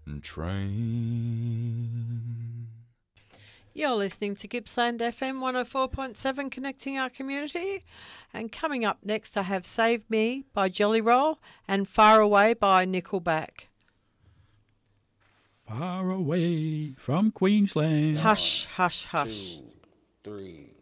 train. You're listening to Gippsland FM 104.7, connecting our community. And coming up next, I have Save Me by Jelly Roll and Far Away by Nickelback. Far away from Queensland. Hush, hush, hush. 2, 3.